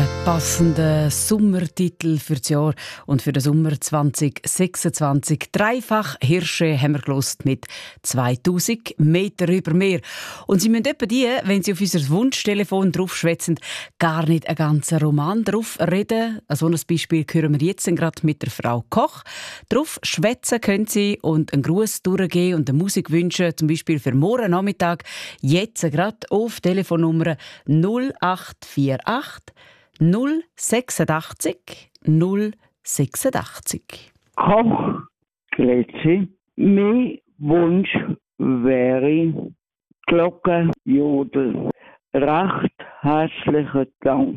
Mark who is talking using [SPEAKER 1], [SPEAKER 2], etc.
[SPEAKER 1] passender Sommertitel für das Jahr und für den Sommer 2026. Dreifach Hirsche haben wir gelost mit 2000 Meter über Meer. Und Sie müssen etwa die, wenn Sie auf unser Wunschtelefon draufschwätzen, gar nicht einen ganzen Roman drauf reden. So ein Beispiel hören wir jetzt gerade mit der Frau Koch. Drauf schwätzen können Sie und einen Gruß durchgeben und eine Musik wünschen, zum Beispiel für morgen Nachmittag, jetzt gerade auf Telefonnummer 0848 086 086.
[SPEAKER 2] Koch, grüezi. Mein Wunsch wäre Glockenjodel. Recht herzlichen Dank.